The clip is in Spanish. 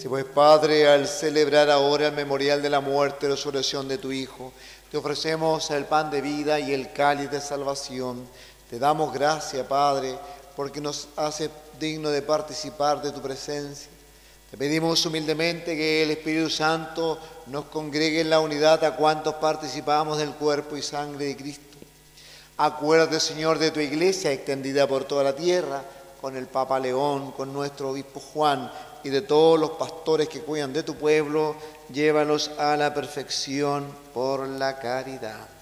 Si pues, Padre, al celebrar ahora el memorial de la muerte y resurrección de tu Hijo, te ofrecemos el pan de vida y el cáliz de salvación. Te damos gracias, Padre, porque nos hace digno de participar de tu presencia. Te pedimos humildemente que el Espíritu Santo nos congregue en la unidad a cuantos participamos del cuerpo y sangre de Cristo. Acuérdate, Señor, de tu iglesia extendida por toda la tierra, con el Papa León, con nuestro obispo Juan y de todos los pastores que cuidan de tu pueblo. Llévalos a la perfección por la caridad.